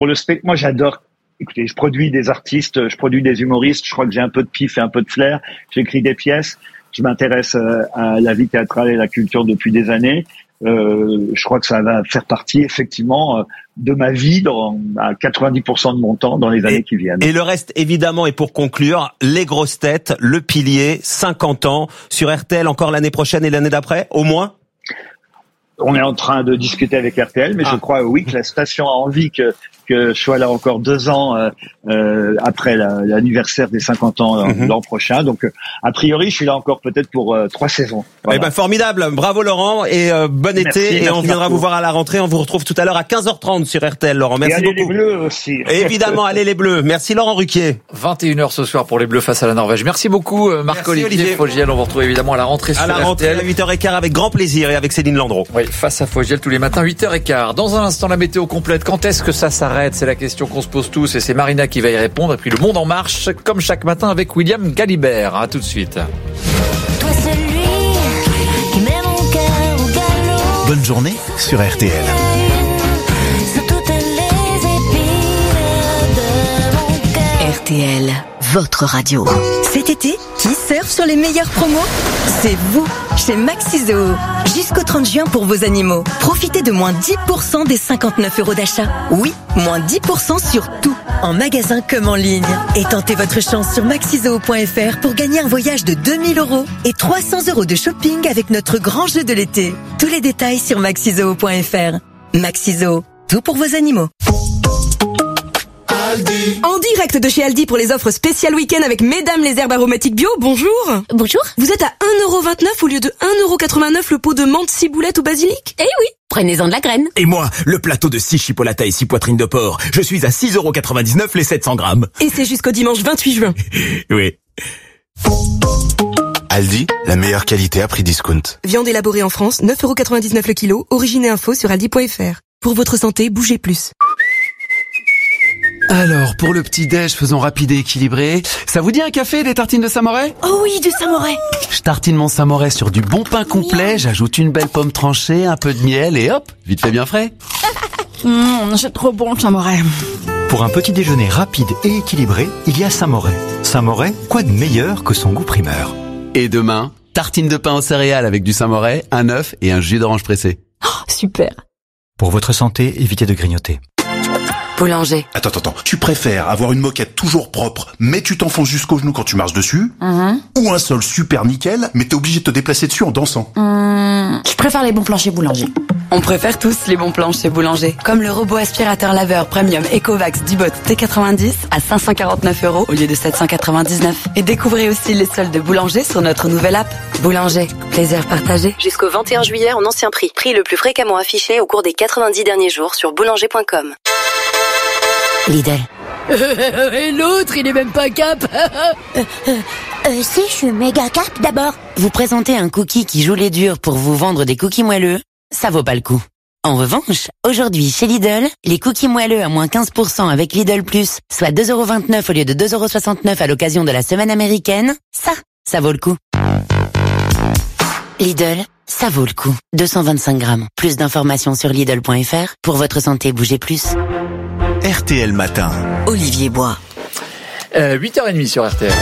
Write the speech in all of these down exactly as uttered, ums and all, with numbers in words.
Pour le spectacle, moi j'adore. Écoutez, je produis des artistes, je produis des humoristes. Je crois que j'ai un peu de pif et un peu de flair. J'écris des pièces. Je m'intéresse à la vie théâtrale et la culture depuis des années. Euh, je crois que ça va faire partie effectivement de ma vie dans, à quatre-vingt-dix pour cent de mon temps dans les années et, qui viennent. Et le reste, évidemment, et pour conclure, les grosses têtes, le pilier, cinquante ans, sur R T L encore l'année prochaine et l'année d'après, au moins? On est en train de discuter avec R T L, mais ah. je crois, oui, que la station a envie que que je sois là encore deux ans euh, euh, après la, l'anniversaire des cinquante ans euh, mm-hmm. l'an prochain. Donc, euh, a priori, je suis là encore peut-être pour euh, trois saisons. Voilà. Eh ben formidable, bravo Laurent et euh, bon merci, été. merci et on viendra beaucoup. vous voir à la rentrée. On vous retrouve tout à l'heure à quinze heures trente sur R T L, Laurent. Merci et allez beaucoup. Les Bleus aussi. Et évidemment, allez les Bleus. Merci Laurent Ruquier. vingt et une heures ce soir pour les Bleus face à la Norvège. Merci beaucoup Marc-Olivier Fogiel. On vous retrouve évidemment à la rentrée sur R T L. À la rentrée à huit heures quinze avec grand plaisir et avec Céline Landreau. Oui, face à Fogiel tous les matins huit heures quinze. Dans un instant la météo complète. Quand est-ce que ça s'arrête? C'est la question qu'on se pose tous et c'est Marina qui va y répondre. Et puis le monde en marche comme chaque matin avec William Galibert. À tout de suite. Toi celui qui met mon cœur au galop. Bonne journée sur R T L. Sur toutes les épines de mon cœur. R T L, votre radio. Cet été, qui surfe sur les meilleures promos? C'est vous, chez Maxizo. Jusqu'au trente juin pour vos animaux. Profitez de moins dix pour cent des cinquante-neuf euros d'achat. Oui, moins dix pour cent sur tout, en magasin comme en ligne. Et tentez votre chance sur maxizoo point f r pour gagner un voyage de deux mille euros et trois cents euros de shopping avec notre grand jeu de l'été. Tous les détails sur maxizoo point f r. Maxizo, tout pour vos animaux. Aldi. En direct de chez Aldi pour les offres spéciales week-end avec Mesdames les herbes aromatiques bio. Bonjour. Bonjour. Vous êtes à un euro vingt-neuf au lieu de un euro quatre-vingt-neuf le pot de menthe, ciboulette ou basilic? Eh oui. Prenez-en de la graine. Et moi, le plateau de six chipolatas et six poitrines de porc. Je suis à six euros quatre-vingt-dix-neuf les sept cents grammes. Et c'est jusqu'au dimanche vingt-huit juin. Oui. Aldi, la meilleure qualité à prix discount. Viande élaborée en France, neuf euros quatre-vingt-dix-neuf le kilo. Origine et info sur aldi point f r. Pour votre santé, bougez plus. Alors, pour le petit-déj, faisons rapide et équilibré. Ça vous dit un café, des tartines de Samoret? Oh oui, du Samoret. Je tartine mon Samoret sur du bon pain complet, j'ajoute une belle pomme tranchée, un peu de miel et hop, vite fait bien frais. Mmh, c'est trop bon le Samoret. Pour un petit déjeuner rapide et équilibré, il y a Samoret. Samoret, quoi de meilleur que son goût primeur? Et demain, tartine de pain aux céréales avec du Samoret, un œuf et un jus d'orange pressé. Oh, super. Pour votre santé, évitez de grignoter. Boulanger. Attends, attends, attends. Tu préfères avoir une moquette toujours propre, mais tu t'enfonces jusqu'au genou quand tu marches dessus, mmh. ou un sol super nickel, mais t'es obligé de te déplacer dessus en dansant? mmh. Je préfère les bons plans chez Boulanger. On préfère tous les bons plans chez Boulanger. Comme le robot aspirateur laveur premium Ecovacs Dubot T quatre-vingt-dix à cinq cent quarante-neuf euros au lieu de sept cent quatre-vingt-dix-neuf. Et découvrez aussi les soldes de Boulanger sur notre nouvelle app. Boulanger, plaisir partagé. Jusqu'au vingt et un juillet en ancien prix. Prix le plus fréquemment affiché au cours des quatre-vingt-dix derniers jours sur boulanger point com. Lidl. Et l'autre, il est même pas cap. euh, euh, euh, si, je suis méga cap d'abord. Vous présentez un cookie qui joue les durs pour vous vendre des cookies moelleux, ça vaut pas le coup. En revanche, aujourd'hui chez Lidl, les cookies moelleux à moins quinze pour cent avec Lidl Plus, soit deux euros vingt-neuf au lieu de deux euros soixante-neuf à l'occasion de la semaine américaine, ça, ça vaut le coup. Lidl, ça vaut le coup. deux cent vingt-cinq grammes. Plus d'informations sur Lidl point f r. Pour votre santé, bougez plus. R T L Matin. Olivier Bois. Euh, huit heures trente sur R T L.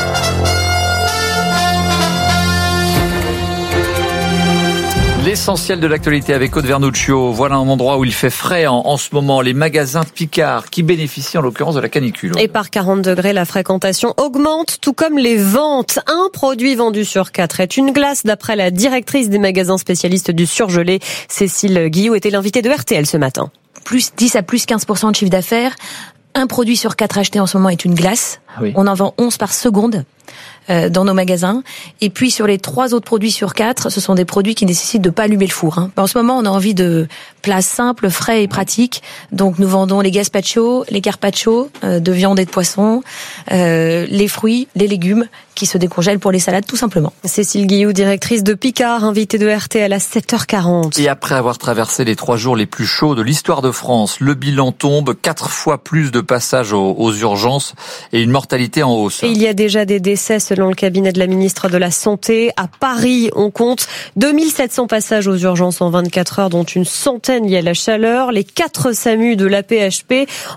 L'essentiel de l'actualité avec Aude Vernuccio. Voilà un endroit où il fait frais en, en ce moment. Les magasins Picard qui bénéficient en l'occurrence de la canicule. Et par quarante degrés, la fréquentation augmente, tout comme les ventes. Un produit vendu sur quatre est une glace, d'après la directrice des magasins spécialistes du surgelé. Cécile Guillou était l'invitée de R T L ce matin. Plus dix à plus quinze pour cent de chiffre d'affaires. Un produit sur quatre acheté en ce moment est une glace. Oui. On en vend onze par seconde euh, dans nos magasins. Et puis sur les trois autres produits sur quatre, ce sont des produits qui nécessitent de pas allumer le four. Hein. En ce moment, on a envie de plats simples, frais et pratiques. Donc nous vendons les gazpacho, les carpaccio euh, de viande et de poisson, euh, les fruits, les légumes qui se décongèlent pour les salades tout simplement. Cécile Guillou, directrice de Picard, invitée de R T L à sept heures quarante. Et après avoir traversé les trois jours les plus chauds de l'histoire de France, le bilan tombe, quatre fois plus de passages aux, aux urgences et une mortalité en hausse. Et il y a déjà des décès décès selon le cabinet de la ministre de la Santé. À Paris, on compte deux mille sept cents passages aux urgences en vingt-quatre heures, dont une centaine liés à la chaleur. Les quatre SAMU de l'A P H P